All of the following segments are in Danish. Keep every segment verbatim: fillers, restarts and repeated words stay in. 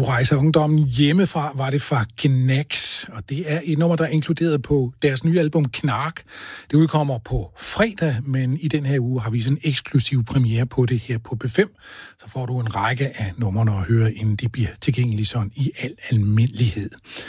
Nu rejser ungdommen hjemmefra, var det fra Gnags, og det er et nummer, der er inkluderet på deres nye album Knark. Det udkommer på fredag, men i den her uge har vi sådan en eksklusiv premiere på det her på B fem. Så får du en række af numrene at høre, inden de bliver tilgængelige sådan i al almindelighed.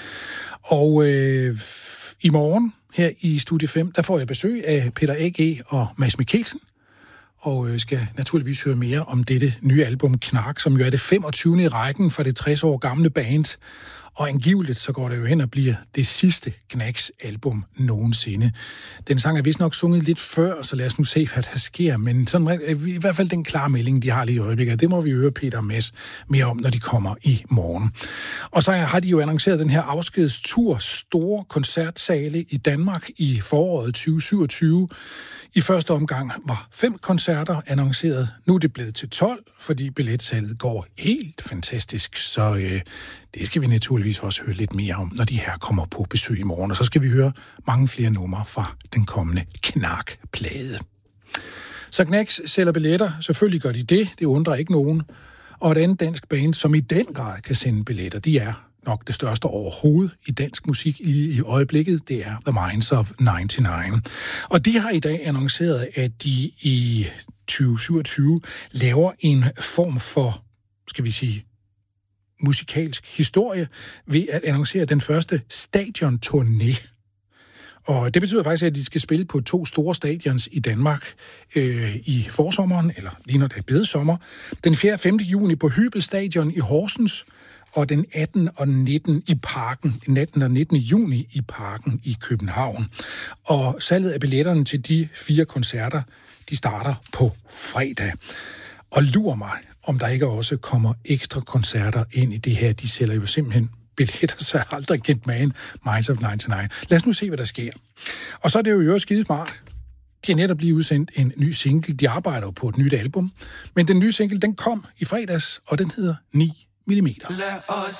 Og øh, i morgen her i Studie fem, der får jeg besøg af Peter A G og Mads Mikkelsen, og skal naturligvis høre mere om dette nye album Knark, som jo er det femogtyvende i rækken for det tres år gamle band. Og angiveligt så går det jo hen og bliver det sidste Gnags-album nogensinde. Den sang er vist nok sunget lidt før, så lad os nu se, hvad der sker. Men sådan, i hvert fald den klare melding, de har lige i øjeblikket, det må vi høre Peter og Mads mere om, når de kommer i morgen. Og så har de jo annonceret den her afskedstur, store koncertsale i Danmark i foråret tyve syvogtyve. I første omgang var fem koncerter annonceret. Nu er det blevet til tolv, fordi billetsalget går helt fantastisk. Så øh, det skal vi naturligvis også høre lidt mere om, når de her kommer på besøg i morgen. Og så skal vi høre mange flere numre fra den kommende Knark-plade. Så Gnags sælger billetter. Selvfølgelig gør de det. Det undrer ikke nogen. Og et andet dansk band, som i den grad kan sende billetter, de er nok det største overhovedet i dansk musik i, i øjeblikket, det er The Minds of nioghalvfems. Og de har i dag annonceret, at de i tyve syvogtyve laver en form for, skal vi sige, musikalsk historie ved at annoncere den første stadionturné. Og det betyder faktisk, at de skal spille på to store stadions i Danmark øh, i forsommeren, eller lige når det er blevet sommer. Den fjerde og femte juni på Hybel Stadion i Horsens, og den attende og nittende i Parken, den attende og nittende juni i Parken i København. Og salget af billetterne til de fire koncerter, de starter på fredag. Og lurer mig, om der ikke også kommer ekstra koncerter ind i det her. De sælger jo simpelthen billetter, så jeg aldrig kendt magen. Minds of nioghalvfems. Lad os nu se, hvad der sker. Og så er det jo jo skide smart. De har netop lige udsendt en ny single. De arbejder jo på et nyt album. Men den nye single, den kom i fredags, og den hedder ni millimeter. Lad os